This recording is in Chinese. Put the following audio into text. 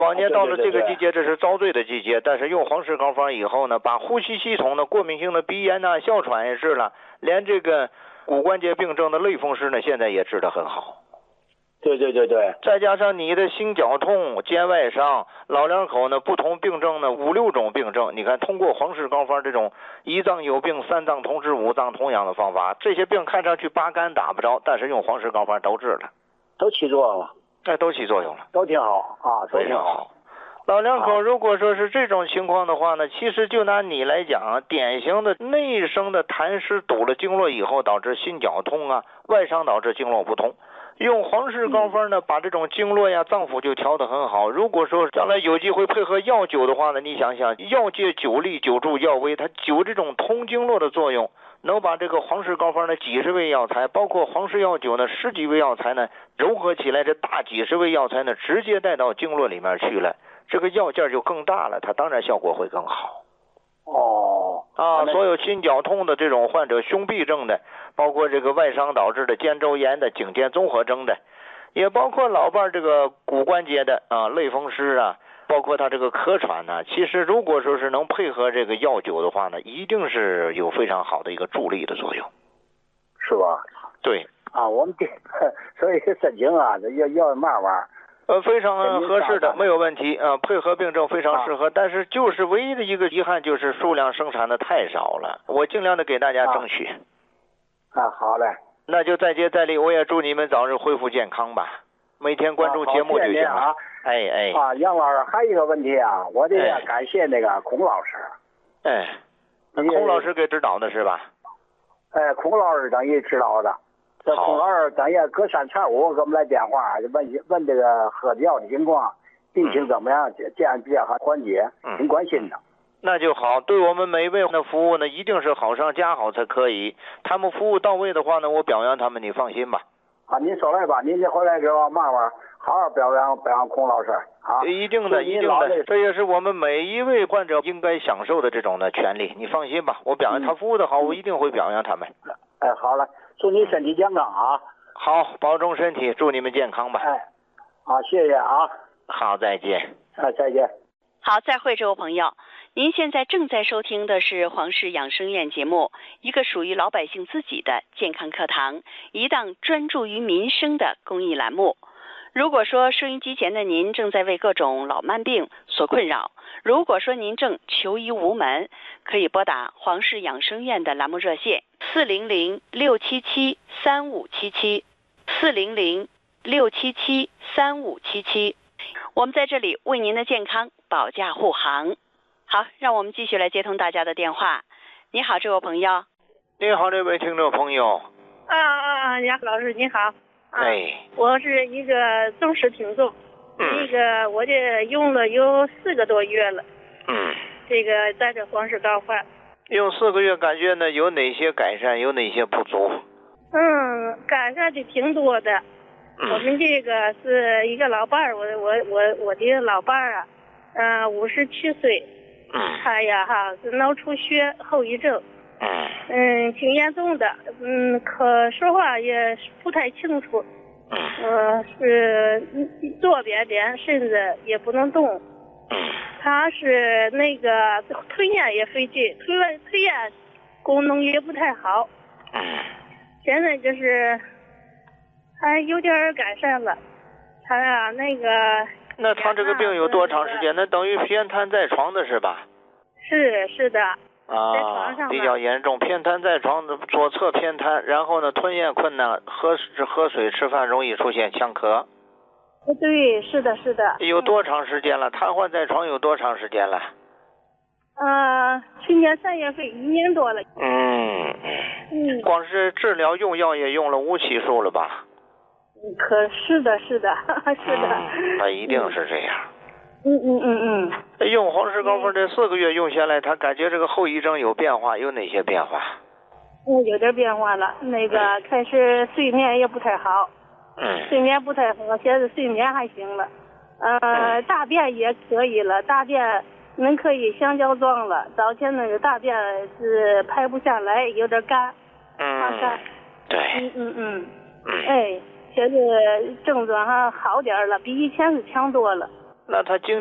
往年到了这个季节，这是遭罪的季节，但是用黄氏膏方以后呢，把呼吸系统的过敏性的鼻炎呐、哮喘也治了，连这个骨关节病症的类风湿呢，现在也治得很好。 对， 再加上你的心绞痛、肩外伤，老两口呢不同病症呢5、6种病症，你看通过黄氏膏方这种一脏有病、三脏同治、五脏同养的方法，这些病看上去八竿打不着，但是用黄氏膏方都治了， 都起作用了。 都起作用了， 都挺好啊， 非常好。老两口如果说是这种情况的话呢，其实就拿你来讲，典型的内生的痰湿堵了经络以后，导致心绞痛啊，外伤导致经络不通。用黄氏膏方呢，把这种经络呀、脏腑就调得很好。如果说将来有机会配合药灸的话呢，你想想，药借灸力，灸助药微，它灸这种通经络的作用，能把这个黄氏膏方的几十味药材，包括黄氏药灸呢10几味药材呢，糅合起来，这大几十味药材呢，直接带到经络里面去了，这个药劲就更大了，它当然效果会更好。所有心绞痛的这种患者，胸痹症的，包括这个外伤导致的肩周炎的、颈肩综合征的，也包括老伴这个骨关节的类风湿啊，包括他这个咳喘呢，其实如果说是能配合这个药灸的话呢，一定是有非常好的一个助力的作用， 是吧？ 对我们所以申请这要嘛玩意儿。 非常合适的，没有问题配合病症非常适合，但是就是唯一的一个遗憾就是数量生产的太少了，我尽量的给大家争取。 好嘞， 那就再接再厉，我也祝你们早日恢复健康吧，每天关注节目就行了。 杨老师还有一个问题我得感谢那个孔老师。 孔老师给指导的是吧？ 孔老师等于指导的。这孔老师等于隔3、5给我们来电话，问这个喝药的情况，病情怎么样，这样比较好缓解，挺关心的。 那就好，对我们每一位的服务呢，一定是好上加好才可以。他们服务到位的话呢，我表扬他们，你放心吧。 您说来吧，您回来给我慢慢好好表扬孔老师一定的，这也是我们每一位患者应该享受的这种的权利。你放心吧，我表扬他服务的好，我一定会表扬他们。 好了，祝你身体健康好，保重身体，祝你们健康吧。 好，谢谢好，再见。 再见。 好，再会，这位朋友，您现在正在收听的是黄氏养生院节目，一个属于老百姓自己的健康课堂，一档专注于民生的公益栏目。如果说收音机前的您正在为各种老慢病所困扰，如果说您正求医无门，可以拨打黄氏养生院的栏目热线400-677-3577 400-677-3577，我们在这里为您的健康保驾护航。好，让我们继续来接通大家的电话。你好，这位朋友。 你好，这位听众朋友。 杨老师你好。 我是一个忠实听众。我这用了有4个多月了。这个在这黄氏膏方用4个月，感觉呢有哪些改善，有哪些不足？ 改善的挺多的。我们这个是一个老伴儿，我的老伴儿57岁。他是脑出血后遗症。挺严重的。说话也不太清楚。是左边身子也不能动。他是那个吞咽也费劲，吞咽功能也不太好。现在就是还有点改善了。他那他这个病有多长时间？那等于偏瘫在床的是吧？ 是的。在床上比较严重，偏瘫在床的左侧偏瘫，然后呢吞咽困难，喝水吃饭容易出现呛咳。 对，是的。 有多长时间了？瘫痪在床有多长时间了？ 去年3月份1年多了。 光是治疗用药也用了5起数了吧？ 是的。 那一定是这样。 用黄氏膏方这4个月用下来，他感觉这个后遗症有变化，有哪些变化？ 有点变化了。开始睡眠也不太好。睡眠不太好，现在睡眠还行了。大便也可以了，大便可以香蕉状了。早前那个大便是排不下来，有点干。 对。 现在症状好点了，比以前是强多了。 那他经